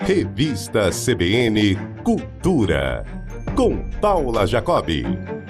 Revista CBN Cultura, com Paula Jacobi.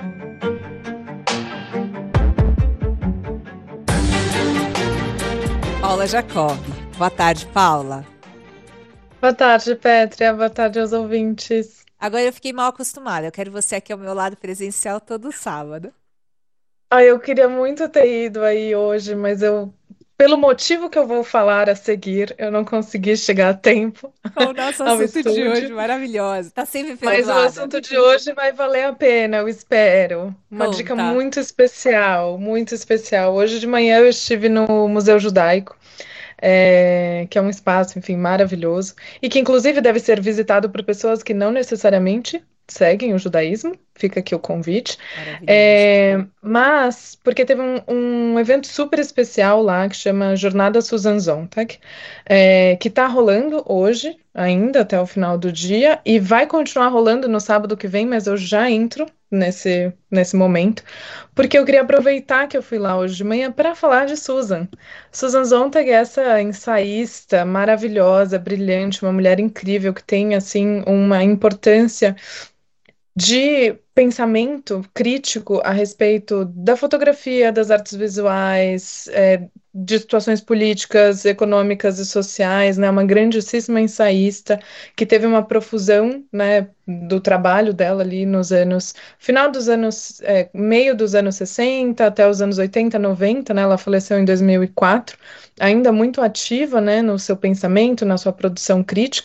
Paula Jacobi. Boa tarde, Paula. Boa tarde, Pétria. Boa tarde aos ouvintes. Agora eu fiquei mal acostumada. Eu quero você aqui ao meu lado presencial todo sábado. Eu queria muito ter ido aí hoje, mas pelo motivo que eu vou falar a seguir, eu não consegui chegar a tempo Com o nosso ao assunto de hoje estúdio. maravilhoso. Tá sempre Mas o perdoada. assunto de hoje vai valer a pena, eu espero. Uma dica Conta. muito especial, muito especial. Hoje de manhã eu estive no Museu Judaico. Que é um espaço, enfim, maravilhoso, e que inclusive deve ser visitado por pessoas que não necessariamente seguem o judaísmo, fica aqui o convite. Maravilhoso. Mas porque teve um evento super especial lá que chama Jornada Susan Sontag, que está rolando hoje, ainda até o final do dia, e vai continuar rolando no sábado que vem, mas eu já entro nesse momento, porque eu queria aproveitar que eu fui lá hoje de manhã para falar de Susan. Susan Sontag é essa ensaísta maravilhosa, brilhante, uma mulher incrível que tem assim uma importância de pensamento crítico a respeito da fotografia, das artes visuais, de situações políticas, econômicas e sociais, né? Uma grandíssima ensaísta que teve uma profusão, né, do trabalho dela ali nos anos, final dos anos, meio dos anos 60 até os anos 80, 90, né? Ela faleceu em 2004, ainda muito ativa, né, no seu pensamento, na sua produção crítica.